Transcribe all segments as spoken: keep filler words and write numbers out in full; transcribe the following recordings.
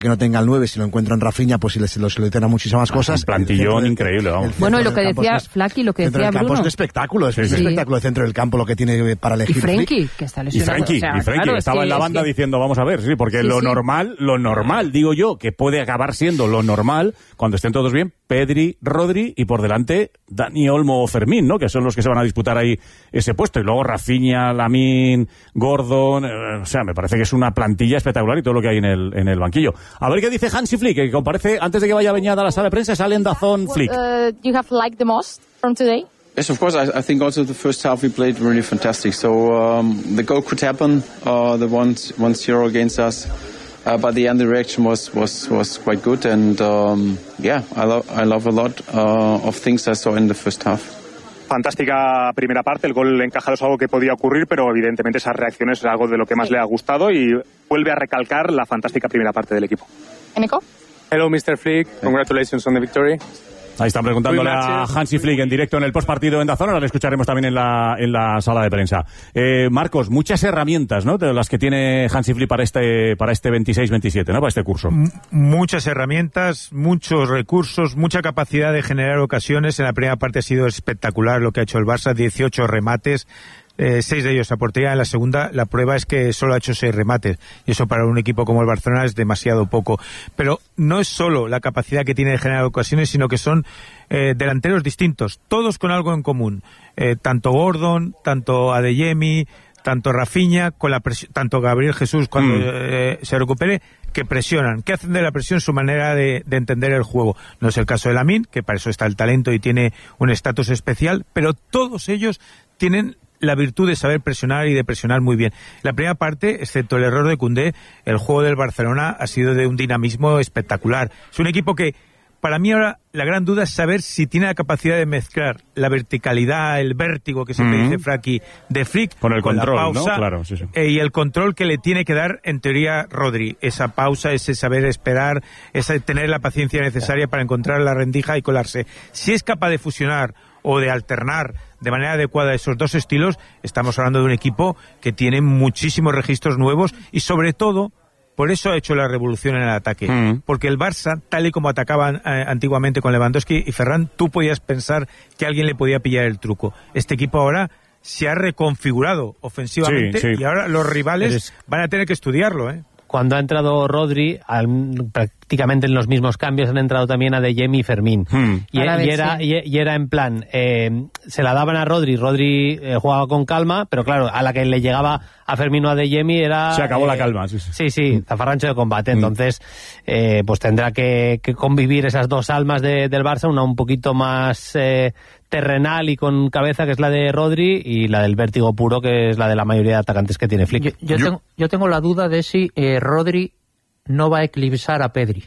que no tenga el nueve, si lo encuentra en Rafinha, pues si le soluciona muchísimas ah, cosas. Un plantillón de, increíble, vamos. Bueno, y lo que decía Flaky, lo que decía Bruno. El campo es un espectáculo, es sí, un sí. espectáculo de centro del campo lo que tiene para elegir. Y Frenkie, que está lesionado. Y Frenkie, o sea, y Frenkie claro, estaba es que, en la banda es que... diciendo, vamos a ver, sí, porque sí, lo sí. normal, lo normal, digo yo, que puede acabar siendo lo normal, cuando estén todos bien, Pedri, Rodri, y por delante Dani Olmo o Fermín, ¿no? Que son los que se van a disputar ahí ese puesto. Y luego Rafinha, Lamine, Gordon, eh, o sea, me parece que es una plantilla espectacular y todo lo que hay en el, en el banquillo. A ver qué dice Hansi Flick, que comparece antes de que vaya Beñat a la sala de prensa, sale en DAZN Flick. Uh, you have liked the most from today? Yes, of course. I, I think also the first half we played really fantastic. So um, the goal could happen, uh, the one one zero against us. Uh, but the end, the reaction was was was quite good, and um, yeah, I love I love a lot uh, of things I saw in the first half. Fantástica primera parte, el gol encajado es algo que podía ocurrir, pero evidentemente esas reacciones es algo de lo que más le ha gustado y vuelve a recalcar la fantástica primera parte del equipo. ¿Nico? Hello, mister Flick. Congratulations on the victory. Ahí están preguntándole a Hansi Flick en directo en el postpartido en DAZN, ahora le escucharemos también en la, en la sala de prensa. Eh, Marcos, muchas herramientas, ¿no?, de las que tiene Hansi Flick para este, para este veintiséis veintisiete, ¿no?, para este curso. M- muchas herramientas, muchos recursos, mucha capacidad de generar ocasiones. En la primera parte ha sido espectacular lo que ha hecho el Barça, dieciocho remates. Eh, seis de ellos a portería. En la segunda, la prueba es que solo ha hecho seis remates, y eso para un equipo como el Barcelona es demasiado poco. Pero no es solo la capacidad que tiene de generar ocasiones, sino que son eh, delanteros distintos, todos con algo en común. Eh, tanto Gordon, tanto Adeyemi, tanto Rafinha, con la presi- tanto Gabriel Jesús cuando mm. eh, se recupere, que presionan, que hacen de la presión su manera de, de entender el juego. No es el caso de Lamine, que para eso está el talento y tiene un estatus especial, pero todos ellos tienen la virtud de saber presionar y de presionar muy bien. La primera parte, excepto el error de Koundé, el juego del Barcelona ha sido de un dinamismo espectacular. Es un equipo que, para mí ahora, la gran duda es saber si tiene la capacidad de mezclar la verticalidad, el vértigo que siempre mm-hmm. dice Fraki, de Flick, con el con control, la pausa, ¿no? Claro, sí, sí. Eh, y el control que le tiene que dar, en teoría, Rodri. Esa pausa, ese saber esperar, ese tener la paciencia necesaria para encontrar la rendija y colarse. Si es capaz de fusionar o de alternar de manera adecuada esos dos estilos, estamos hablando de un equipo que tiene muchísimos registros nuevos y, sobre todo, por eso ha hecho la revolución en el ataque. Mm. Porque el Barça, tal y como atacaban eh, antiguamente con Lewandowski y Ferran, tú podías pensar que alguien le podía pillar el truco. Este equipo ahora se ha reconfigurado ofensivamente, sí, sí. y ahora los rivales Eres... van a tener que estudiarlo, ¿eh? Cuando ha entrado Rodri, al, prácticamente en los mismos cambios han entrado también Adeyemi y Fermín. Hmm. Y, y, era, y, y era en plan, eh, se la daban a Rodri, Rodri eh, jugaba con calma, pero claro, a la que le llegaba a Fermín o a Adeyemi era... Se acabó eh, la calma, sí, sí. Sí, sí, zafarrancho de combate. Entonces, eh, pues tendrá que, que convivir esas dos almas de, del Barça, una un poquito más... Eh, terrenal y con cabeza, que es la de Rodri, y la del vértigo puro, que es la de la mayoría de atacantes que tiene Flick. Yo, yo, yo... Tengo, yo tengo la duda de si eh, Rodri no va a eclipsar a Pedri.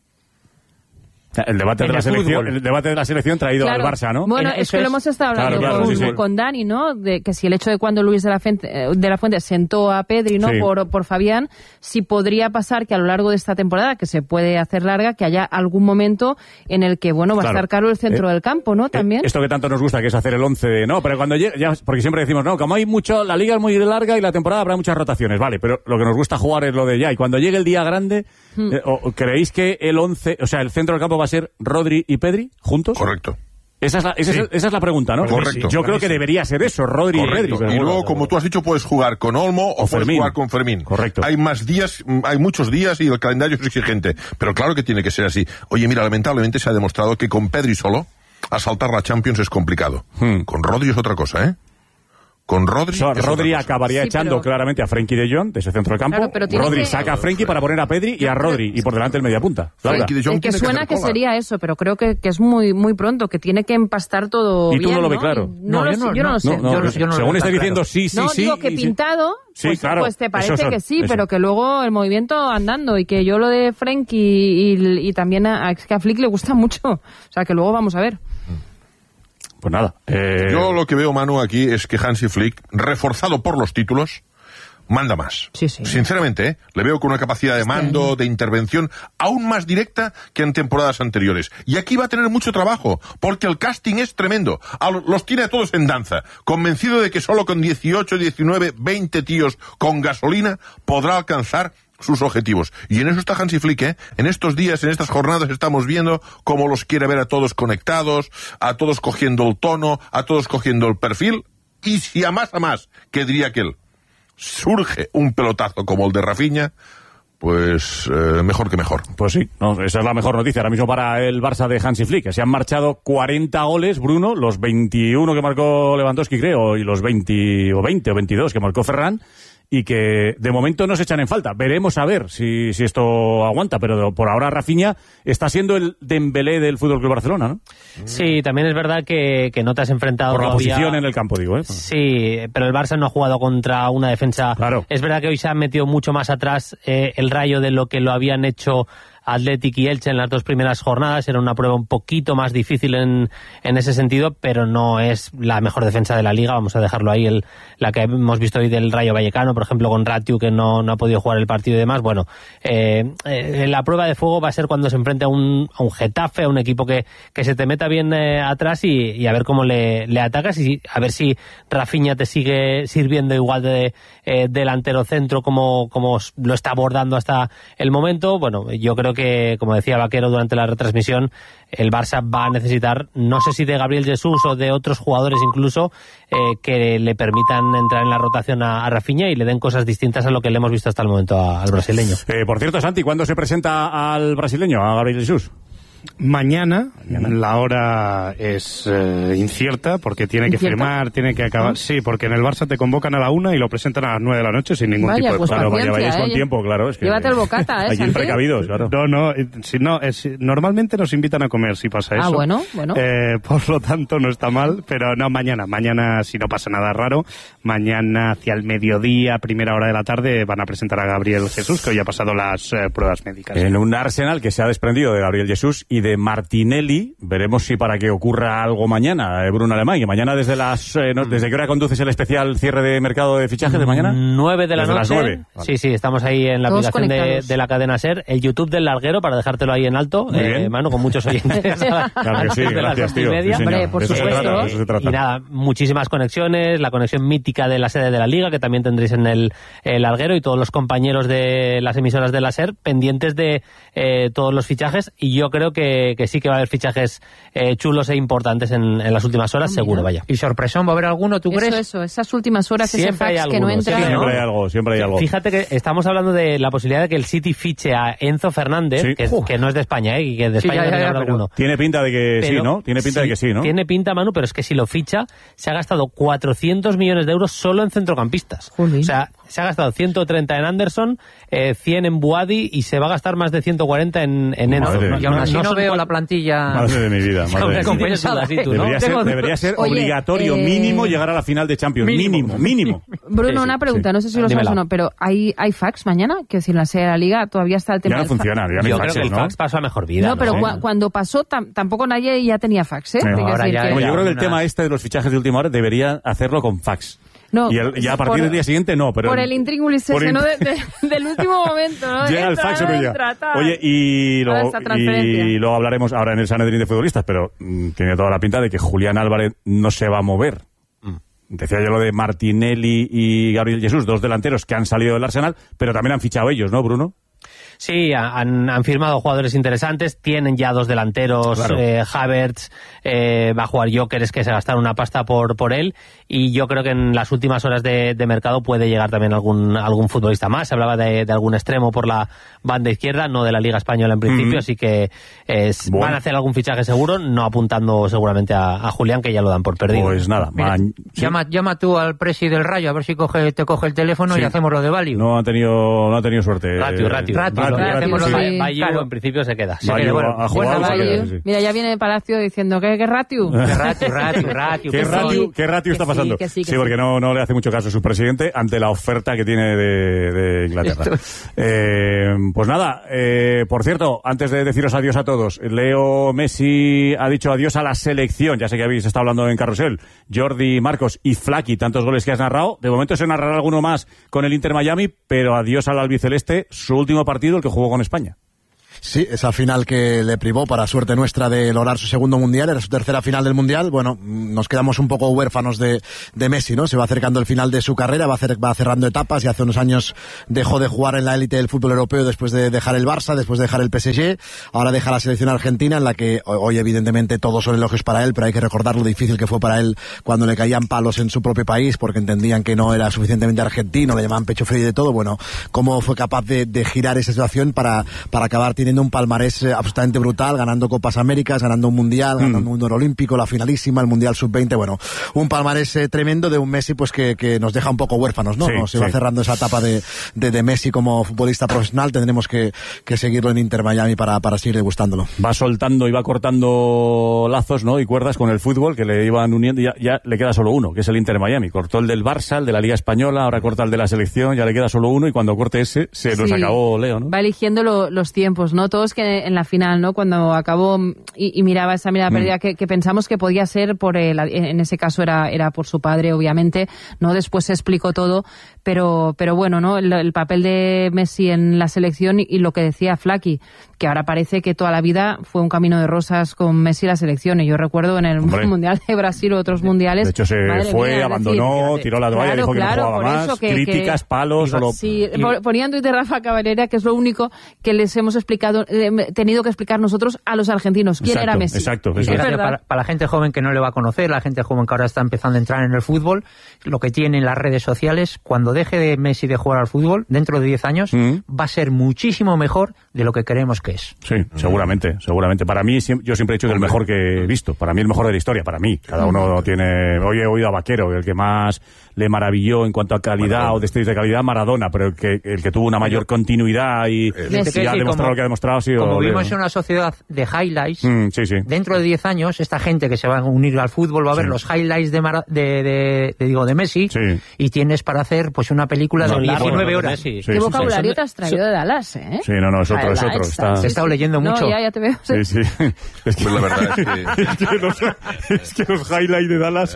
El debate, de la selección, el debate de la selección traído claro. al Barça, ¿no? Bueno, es que es... lo hemos estado hablando claro, claro, con, sí, sí. con Dani, ¿no? De que si el hecho de cuando Luis de la Fuente, de la Fuente sentó a Pedri, ¿no? Sí. Por, por Fabián, si podría pasar que a lo largo de esta temporada, que se puede hacer larga, que haya algún momento en el que, bueno, va claro. a estar caro el centro eh, del campo, ¿no? También. Eh, esto que tanto nos gusta, que es hacer el once, ¿no? Pero cuando llegue, ya, porque siempre decimos, no, como hay mucho, la liga es muy larga y la temporada habrá muchas rotaciones, vale, pero lo que nos gusta jugar es lo de ya, y cuando llegue el día grande, hmm. eh, o, ¿creéis que el once, o sea, el centro del campo va a ser Rodri y Pedri juntos? Correcto. Esa es la, esa, sí. es, esa es la pregunta, ¿no? Correcto. Yo creo que debería ser eso, Rodri Correcto. y Pedri. Y luego, como tú has dicho, puedes jugar con Olmo o, o puedes jugar con Fermín. Correcto. Hay más días, hay muchos días y el calendario es exigente. Pero claro que tiene que ser así. Oye, mira, lamentablemente se ha demostrado que con Pedri solo, asaltar la Champions es complicado. Hmm. Con Rodri es otra cosa, ¿eh? Con Rodri... So, Rodri acabaría sí, echando pero... claramente a Frenkie de Jong de ese centro del campo. Claro, Rodri que... saca a Frenkie para poner a Pedri y a Rodri, y por delante el mediapunta. Frenkie de Jong que suena que, que sería eso, pero creo que, que es muy muy pronto, que tiene que empastar todo ¿Y tú bien, no lo ves ¿no? claro? No, no, yo, no, yo no lo sé. No, no, yo no según estás diciendo sí, sí, no, sí. No, digo que pintado, sí, pues, claro, pues te parece son, que sí, eso. pero que luego el movimiento andando, y que yo lo de Frenkie y, y, y también a, a Flick le gusta mucho. O sea, que luego vamos a ver. Pues nada. Eh... Yo lo que veo, Manu, aquí es que Hansi Flick, reforzado por los títulos, manda más. Sí, sí. Sinceramente, ¿eh? Le veo con una capacidad de mando, este... de intervención, aún más directa que en temporadas anteriores. Y aquí va a tener mucho trabajo, porque el casting es tremendo. Los tiene a todos en danza, convencido de que solo con dieciocho, diecinueve, veinte tíos con gasolina podrá alcanzar sus objetivos. Y en eso está Hansi Flick, ¿eh? En estos días, en estas jornadas, estamos viendo cómo los quiere ver a todos conectados, a todos cogiendo el tono, a todos cogiendo el perfil. Y si a más a más, que diría aquel, surge un pelotazo como el de Rafinha, pues eh, mejor que mejor. Pues sí, no, esa es la mejor noticia ahora mismo para el Barça de Hansi Flick, que se han marchado cuarenta goles, Bruno, los veintiuno que marcó Lewandowski, creo, y los veinte o veinte o veintidós que marcó Ferran, y que de momento no se echan en falta. Veremos a ver si, si esto aguanta, pero por ahora Rafinha está siendo el Dembélé del F C Barcelona, ¿no? Sí, también es verdad que, que no te has enfrentado por la todavía... posición en el campo, digo, ¿eh? Sí, pero el Barça no ha jugado contra una defensa... Claro. Es verdad que hoy se ha metido mucho más atrás eh, el Rayo de lo que lo habían hecho Athletic y Elche en las dos primeras jornadas. Era una prueba un poquito más difícil en, en ese sentido, pero no es la mejor defensa de la Liga. Vamos a dejarlo ahí. El, la que hemos visto hoy del Rayo Vallecano, por ejemplo, con Ratiu, que no, no ha podido jugar el partido y demás. Bueno, eh, eh, la prueba de fuego va a ser cuando se enfrente a un, a un Getafe, a un equipo que, que se te meta bien eh, atrás y, y a ver cómo le, le atacas y a ver si Rafinha te sigue sirviendo igual de eh, delantero centro como, como lo está abordando hasta el momento. Bueno, yo creo que, como decía Vaquero durante la retransmisión, el Barça va a necesitar, no sé si de Gabriel Jesús o de otros jugadores incluso, eh, que le permitan entrar en la rotación a, a Rafinha y le den cosas distintas a lo que le hemos visto hasta el momento a, al brasileño. Eh, por cierto, Santi, ¿cuándo se presenta al brasileño, a Gabriel Jesús? Mañana, Mañana, la hora es eh, incierta porque tiene que ¿Incierta? firmar, tiene que acabar. ¿Ah? Sí, porque en el Barça te convocan a la una y lo presentan a las nueve de la noche sin ningún vaya, tipo de pues claro, vaya, vayáis eh, con tiempo, claro. Es que llévate el bocata, ¿eh? Hay que ir precavidos, claro. No, no, si, no es, normalmente nos invitan a comer si pasa eso. Ah, bueno, bueno. Eh, por lo tanto, no está mal, pero no, mañana, mañana si no pasa nada raro, mañana hacia el mediodía, primera hora de la tarde, van a presentar a Gabriel Jesús, que hoy ha pasado las eh, pruebas médicas. En un Arsenal que se ha desprendido de Gabriel Jesús y de Martinelli. Veremos si para que ocurra algo mañana, eh, Bruno Alemán, que mañana desde las... Eh, no, ¿desde qué hora conduces el especial cierre de mercado de fichajes de mañana? nueve de la desde noche. Las nueve. Vale. Sí, sí, estamos ahí en la Todos aplicación de, de la cadena SER, el YouTube del Larguero, para dejártelo ahí en alto, Muy bien. eh, Manu, con muchos oyentes. Claro que sí, gracias, tío. Sí, Hombre, por de eso supuesto. se trata, de eso se trata. Y nada, muchísimas conexiones, la conexión mítica de la sede de la Liga, que también tendréis en el, el Larguero, y todos los compañeros de las emisoras de la SER pendientes de eh, todos los fichajes, y yo creo que, que sí que va a haber fichajes eh, chulos e importantes en, en las últimas horas, ah, seguro, vaya. ¿Y sorpresón va a haber alguno, tú eso, crees? Eso, esas últimas horas, siempre ese fax hay que no algunos, entra. sí, Siempre ¿no? hay algo, siempre hay algo. Fíjate que estamos hablando de la posibilidad de que el City fiche a Enzo Fernández, sí. que, uh. que no es de España, ¿eh? Y que de sí, España ya, ya, no ya, habrá pero alguno. Tiene pinta de que Pero, sí, ¿no? Tiene pinta sí, de que sí, ¿no? Tiene pinta, Manu, pero es que si lo ficha, se ha gastado cuatrocientos millones de euros solo en centrocampistas. Jolín. O sea, se ha gastado ciento treinta en Anderson, eh, cien en Buadi y se va a gastar más de ciento cuarenta en, en Enzo. Madre No, y aún así no, son veo cuatro... la plantilla... Madre de mi vida, madre de mi vida. Así, ¿tú, Debería, ¿no? ser, Tengo... debería ser Oye, obligatorio, eh... mínimo, llegar a la final de Champions. Mínimo, mínimo. Bruno, Sí, sí, una pregunta, sí. no sé si lo Dímela. sabes o no, pero ¿hay, ¿hay fax mañana? Que si en la sede de la Liga todavía está el tema Ya no del fax. funciona, ya no hay Yo faxes, creo que el ¿no? fax pasó a mejor vida. No, pero ¿no? cua- cuando pasó tam- tampoco nadie ya tenía fax, ¿eh? No, Hay que ahora decir ya- que- Como yo creo que el una- tema este de los fichajes de última hora debería hacerlo con fax. No, y el- ya a partir por- del día siguiente no, pero... Por el intríngulis por ese, in- ¿no? De- de- del último momento, ¿no? Llega el Entra, fax pero ya. entra, tal. Oye, y Toda luego, esa transferencia. y luego hablaremos ahora en el Sanedrín de futbolistas, pero mm, tiene toda la pinta de que Julián Álvarez no se va a mover. Mm. Decía yo lo de Martinelli y Gabriel Jesús, dos delanteros que han salido del Arsenal, pero también han fichado ellos, ¿no, Bruno? Sí, han, han firmado jugadores interesantes, tienen ya dos delanteros, Claro. eh, Havertz, eh, va a jugar Gyökeres, que se gastaron una pasta por, por él, y yo creo que en las últimas horas de, de mercado puede llegar también algún, algún futbolista más. Se hablaba de, de algún extremo por la banda izquierda, no de la Liga Española en principio, Mm-hmm. así que es, Bueno. van a hacer algún fichaje seguro, no apuntando seguramente a, a Julián, que ya lo dan por perdido. Pues nada, Mira, ma- sí. llama, llama tú al presi del Rayo, a ver si coge, te coge el teléfono Sí. y hacemos lo de Value. No ha tenido, no ha tenido suerte. Ratio, Eh, ratio. Ratio, ratio, hacemos sí. lo de- sí. Bayu, claro. en principio se queda. Sí, Bayu que, bueno, ha jugado buena y se Bayu. queda, sí, sí. Mira, ya viene Palacio diciendo que qué ratio. Que ratio, ratio, ratio. ¿Qué que ratio, sí. qué ratio está Que sí, pasando? que sí, que sí, porque sí. no, no le hace mucho caso a su presidente ante la oferta que tiene de, de Inglaterra. Eh, pues nada, eh, por cierto, antes de deciros adiós a todos, Leo Messi ha dicho adiós a la selección. Ya sé que habéis estado hablando en Carrusel. Jordi, Marcos y Flaky, tantos goles que has narrado. De momento se narrará alguno más con el Inter Miami, pero adiós al albiceleste, su último partido, el que jugó con España. Sí, esa final que le privó, para suerte nuestra, de lograr su segundo mundial, era su tercera final del mundial. Bueno, nos quedamos un poco huérfanos de, de Messi, ¿no? Se va acercando el final de su carrera, va, hacer, va cerrando etapas, y hace unos años dejó de jugar en la élite del fútbol europeo después de dejar el Barça, después de dejar el P S G. Ahora deja la selección argentina, en la que hoy evidentemente todos son elogios para él, pero hay que recordar lo difícil que fue para él cuando le caían palos en su propio país porque entendían que no era suficientemente argentino, le llamaban pecho frío y de todo. Bueno, cómo fue capaz de, de girar esa situación para, para acabar teniendo un palmarés eh, absolutamente brutal, ganando Copas Américas, ganando un Mundial, mm. ganando un oro olímpico, la finalísima, el Mundial sub veinte. Bueno, un palmarés eh, tremendo de un Messi pues que, que nos deja un poco huérfanos, ¿no? Sí, ¿no? Se sí. va cerrando esa etapa de, de, de Messi como futbolista profesional. Tendremos que, que seguirlo en Inter Miami para, para seguir degustándolo. Va soltando y va cortando lazos, ¿no? Y cuerdas con el fútbol que le iban uniendo, y ya, ya le queda solo uno, que es el Inter Miami. Cortó el del Barça, el de la Liga Española, ahora corta el de la selección, ya le queda solo uno, y cuando corte ese se nos sí. acabó Leo, ¿no? Va eligiendo lo, los tiempos, ¿no? Todos que en la final, ¿no? Cuando acabó y, y miraba esa mirada mm. perdida que, que pensamos que podía ser por el, en ese caso era era por su padre, obviamente, ¿no? Después se explicó todo, pero pero bueno, ¿no? El, el papel de Messi en la selección y, y lo que decía Flaky, que ahora parece que toda la vida fue un camino de rosas con Messi y la selección. Y yo recuerdo en el Hombre. Mundial de Brasil o otros mundiales... De hecho, se fue, mía, abandonó, decir, tiró la toalla, claro, dijo claro, que no jugaba más, que, críticas, que, palos... Solo... Sí, y... ponía en Twitter Rafa Cabanera, que es lo único que les hemos explicado, eh, tenido que explicar nosotros a los argentinos. ¿Quién exacto, era Messi? Exacto, es para, para la gente joven que no le va a conocer, la gente joven que ahora está empezando a entrar en el fútbol, lo que tiene en las redes sociales, cuando deje de Messi de jugar al fútbol, dentro de diez años, mm. va a ser muchísimo mejor de lo que creemos que es. Sí, seguramente, seguramente. Para mí, yo siempre he dicho que el mejor que he visto. Para mí, el mejor de la historia, para mí. Cada uno tiene... Hoy he oído a Vaquero, el que más le maravilló en cuanto a calidad Maradona. O destellos de calidad, Maradona, pero el que, el que tuvo una mayor continuidad y, y ha demostrado como, lo que ha demostrado ha sido... Como vivimos en una sociedad de highlights, mm, sí, sí. dentro de diez años, esta gente que se va a unir al fútbol va a ver sí. los highlights de, Mara, de, de, de, digo, de Messi sí. y tienes para hacer pues una película no, de diecinueve horas. Sí, ¿Qué sí, vocabulario sí. te has traído de Dallas, eh? Sí, no, no, es otro, es otro. Está... Te he estado leyendo no, mucho. Ya, ya te veo. Sí, sí. Es que, pues la verdad es que... es, que los, es que los highlights de Dallas...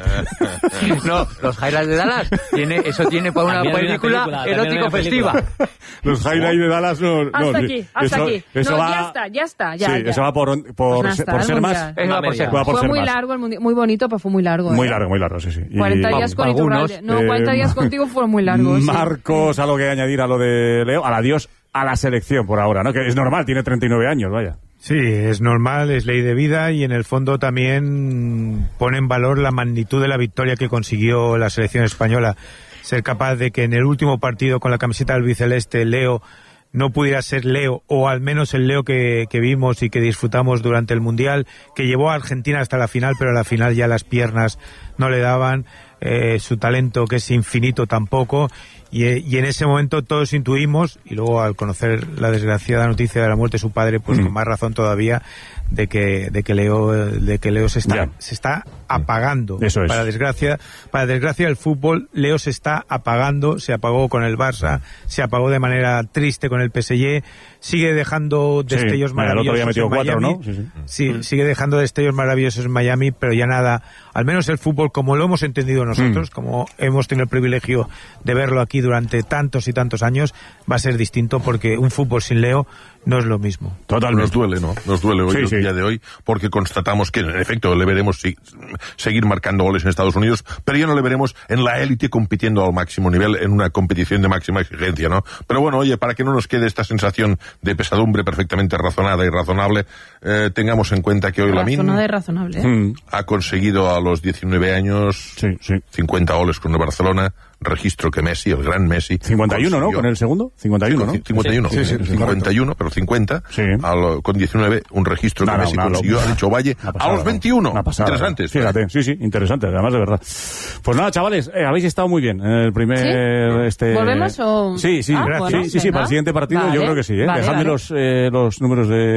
no, los highlights de Dallas, tiene, eso tiene para una película, película erótico festiva. Los highlights de Dallas no... no hasta aquí, hasta eso, aquí. Eso no, va, ya está, ya está. Ya, sí, ya. eso va por, por, pues por ser más... Va por ser, va por fue ser muy más. largo, el mundial, muy bonito, pero fue muy largo. Muy ¿eh? largo, muy largo, sí, sí. Y cuarenta días con Iturralde. No, eh, cuarenta días contigo fueron muy largos. Marcos, sí. algo que añadir a lo de Leo, al adiós a la selección por ahora, ¿no? Que es normal, tiene treinta y nueve años, vaya. Sí, es normal, es ley de vida y en el fondo también pone en valor la magnitud de la victoria que consiguió la selección española. Ser capaz de que en el último partido con la camiseta del albiceleste Leo no pudiera ser Leo, o al menos el Leo que, que vimos y que disfrutamos durante el Mundial, que llevó a Argentina hasta la final, pero a la final ya las piernas no le daban, eh, su talento que es infinito tampoco, y, y en ese momento todos intuimos, y luego al conocer la desgraciada noticia de la muerte de su padre, pues mm. con más razón todavía, de que de que Leo de que Leo se está yeah. se está apagando. Eso es. Para desgracia, para desgracia del fútbol, Leo se está apagando, se apagó con el Barça, se apagó de manera triste con el P S G, sigue dejando destellos sí, maravillosos el otro día metido en Miami. Cuatro, ¿no? Sí, sí. sí, sigue dejando destellos maravillosos en Miami, pero ya nada, al menos el fútbol como lo hemos entendido nosotros, mm. como hemos tenido el privilegio de verlo aquí durante tantos y tantos años, va a ser distinto porque un fútbol sin Leo no es lo mismo. Totalmente. Nos duele, ¿no? Nos duele hoy, sí, el sí. día de hoy, porque constatamos que, en efecto, le veremos si, seguir marcando goles en Estados Unidos, pero ya no le veremos en la élite compitiendo al máximo nivel, en una competición de máxima exigencia, ¿no? Pero bueno, oye, para que no nos quede esta sensación de pesadumbre perfectamente razonada y razonable, eh, tengamos en cuenta que hoy Lamine razonada y razonable, ¿eh? ha conseguido a los diecinueve años sí, sí. cincuenta goles con el Barcelona, registro que Messi, el gran Messi... cincuenta y uno, ¿no? Con el segundo. cincuenta y uno, ¿no? cincuenta y uno, sí, sí, sí, cincuenta y uno, pero cincuenta. Sí. Al, con diecinueve, un registro nada, que Messi una, consiguió, ha dicho Valle, pasada, a los veintiuno. Pasada, interesante. Fíjate, sí, sí, interesante, además de verdad. Pues nada, chavales, eh, habéis estado muy bien en el primer... ¿Sí? este ¿Volvemos o...? Sí, sí, ah, sí, bueno, sí, sí, para el siguiente partido vale, yo creo que sí, ¿eh? Vale, Dejadme vale. los, eh, los números de...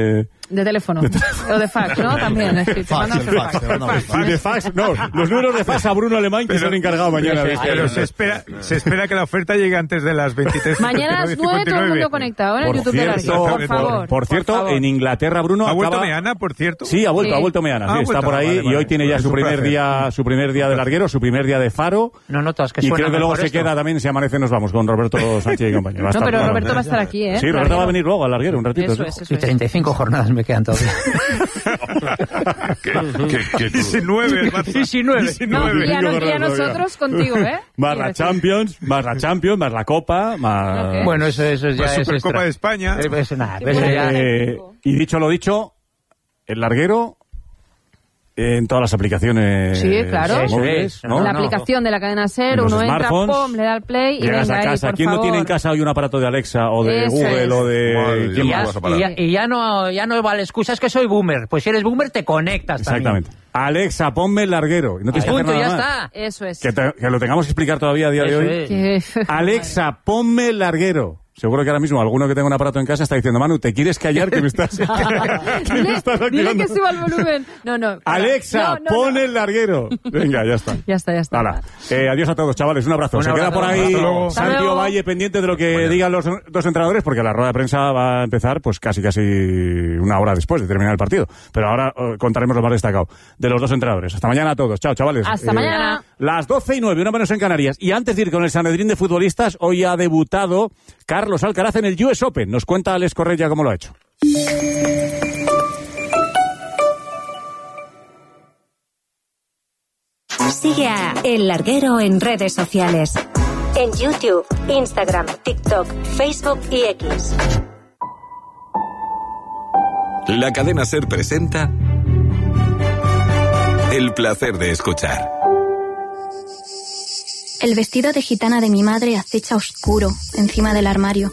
De teléfono. O de fax, ¿no? También. Es decir, fax, el fax, fax, no, fax. Sí, de fax, no. Los números de fax a Bruno Alemán, que se han encargado mañana. Pero, pero se, espera, se espera que la oferta llegue antes de las veintitrés. Mañana a las nueve todo el mundo conectado, ¿eh? En YouTube de Larguero, por favor. Por cierto, por favor. En Inglaterra, Bruno ¿Ha vuelto acaba... Meana, por cierto? Sí, ha vuelto, sí. ha vuelto Meana. Sí, ah, está por ahí vale, vale. Y hoy tiene ya su primer día su primer día de Larguero, su primer día de Faro. No notas que y suena creo que luego se esto. queda también, si amanece nos vamos con Roberto Sánchez y compañía. No, pero Roberto bueno, va a estar aquí, ¿eh? Sí, Roberto Larguero. va a venir luego al Larguero un ratito. Eso es, eso y treinta y cinco es. jornadas me quedan todavía. ¿Qué, qué, qué diecinueve, diecinueve. No, y a, no, y a nosotros contigo, ¿eh? Más la Champions, más la Champions, más la Copa, más... Okay. Bueno, eso, eso ya la es Supercopa de España. Es, es nada, es ya... eh, y dicho lo dicho, el Larguero... En todas las aplicaciones sí, claro. móviles, ¿no? La no. aplicación de la cadena SER, uno entra, pum, le da el play y llegas venga a casa. ahí, por ¿Quién favor. no tiene en casa hoy un aparato de Alexa o de Eso Google es. o de... Madre, ¿Quién y, ya, más? y, ya, y ya no ya no vale excusa, es que soy boomer. Pues si eres boomer te conectas Exactamente. también. Alexa, ponme el Larguero. Y no tienes que hacer Punto, nada ya más. está. Eso es. Que, te, que lo tengamos que explicar todavía a día Eso de hoy. es. Alexa, ponme el Larguero. Seguro que ahora mismo alguno que tenga un aparato en casa está diciendo, Manu, ¿te quieres callar que me estás, que dile, me estás activando? Dile que suba el volumen. No, no. Alexa, no, no, pon no. el Larguero. Venga, ya está. Ya está, ya está. Hala. Eh, adiós a todos, chavales. Un abrazo. Un Se abrazo, queda por ahí Santi Ovalle pendiente de lo que bueno. digan los dos entrenadores, porque la rueda de prensa va a empezar pues casi casi una hora después de terminar el partido. Pero ahora eh, contaremos lo más destacado de los dos entrenadores. Hasta mañana a todos. Chao, chavales. Hasta eh, mañana. Las doce y nueve, una menos en Canarias. Y antes de ir con el Sanedrín de futbolistas, hoy ha debutado Carlos Alcaraz en el U S Open. Nos cuenta Alex Correia cómo lo ha hecho. Sigue a El Larguero en redes sociales. En YouTube, Instagram, TikTok, Facebook y X. La cadena SER presenta El placer de escuchar. El vestido de gitana de mi madre acecha oscuro encima del armario.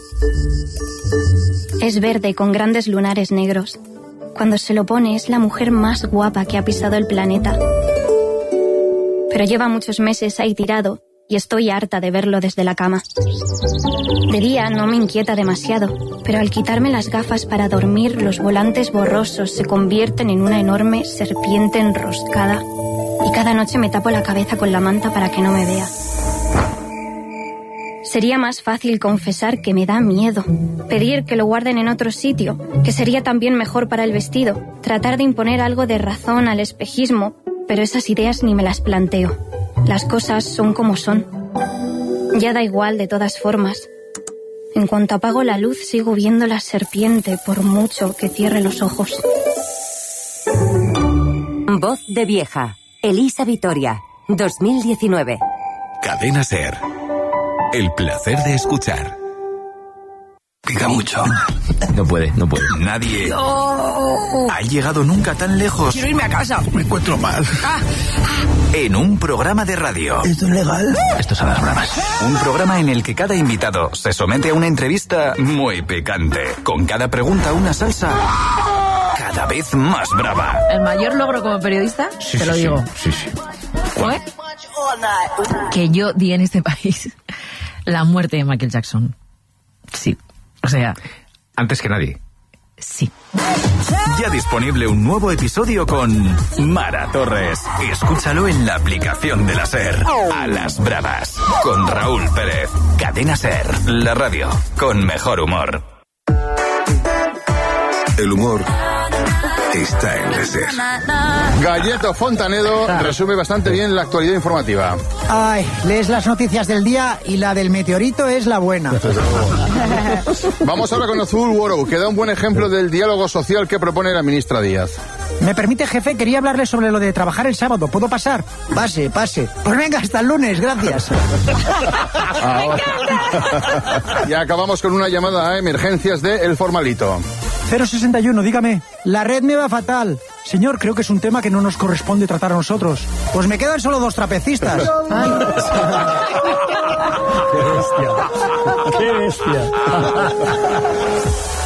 Es verde con grandes lunares negros. Cuando se lo pone es la mujer más guapa que ha pisado el planeta. Pero lleva muchos meses ahí tirado y estoy harta de verlo desde la cama. De día no me inquieta demasiado, pero al quitarme las gafas para dormir, los volantes borrosos se convierten en una enorme serpiente enroscada. Y cada noche me tapo la cabeza con la manta para que no me vea. Sería más fácil confesar que me da miedo, pedir que lo guarden en otro sitio, que sería también mejor para el vestido, tratar de imponer algo de razón al espejismo, pero esas ideas ni me las planteo. Las cosas son como son. Ya da igual de todas formas. En cuanto apago la luz sigo viendo la serpiente por mucho que cierre los ojos. Voz de vieja. Elisa Vitoria, dos mil diecinueve. Cadena SER. El placer de escuchar. Pica mucho. No puede, no puede. Nadie no. ha llegado nunca tan lejos. Quiero irme a casa. Me encuentro mal. Ah. En un programa de radio. ¿Esto es legal? Esto son las bromas. Un programa en el que cada invitado se somete a una entrevista muy picante. Con cada pregunta una salsa cada vez más brava. El mayor logro como periodista, sí, te sí, lo digo. Sí, sí. ¿Fue? Que yo di en este país la muerte de Michael Jackson. Sí. O sea... Antes que nadie. Sí. Ya disponible un nuevo episodio con Mara Torres. Escúchalo en la aplicación de la SER. A las bravas. Con Raúl Pérez. Cadena SER. La radio. Con mejor humor. El humor está en la SER. Galleto Fontanedo resume bastante bien la actualidad informativa. Ay, lees las noticias del día y la del meteorito es la buena. Vamos ahora con Azul World, que da un buen ejemplo del diálogo social que propone la ministra Díaz. ¿Me permite, jefe? Quería hablarle sobre lo de trabajar el sábado. ¿Puedo pasar? Pase, pase. Pues venga, hasta el lunes, gracias. Ahora. Y acabamos con una llamada a emergencias de El Formalito. cero sesenta y uno, dígame. La red me va fatal. Señor, creo que es un tema que no nos corresponde tratar a nosotros. Pues me quedan solo dos trapecistas. Ay. ¡Qué bestia! ¡Qué bestia!